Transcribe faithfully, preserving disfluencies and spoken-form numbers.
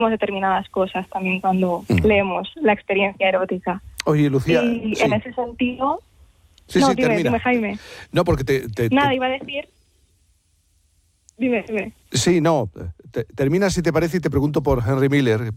determinadas cosas también cuando Mm. leemos la experiencia erótica. Oye, Lucía... Y sí. en ese sentido... Sí, no, sí, dime, termina. dime, Jaime. No, porque te... te- Nada, te- iba a decir... Dime, dime. Sí, no. te- termina si te parece y te pregunto por Henry Miller,